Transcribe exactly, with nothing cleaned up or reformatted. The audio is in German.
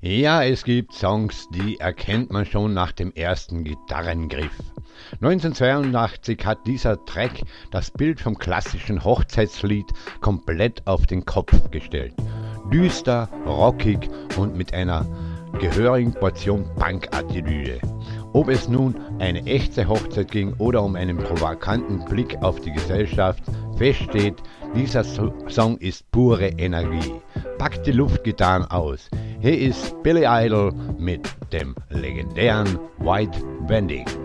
Ja, es gibt Songs, die erkennt man schon nach dem ersten Gitarrengriff. neunzehnhundertzweiundachtzig hat dieser Track das Bild vom klassischen Hochzeitslied komplett auf den Kopf gestellt. Düster, rockig und mit einer gehörigen Portion Punk-Attitüde. Ob es nun eine echte Hochzeit ging oder um einen provokanten Blick auf die Gesellschaft, fest steht, dieser So- Song ist pure Energie. Packt die Luftgitarren aus. Hier ist Billy Idol mit dem legendären White Bending.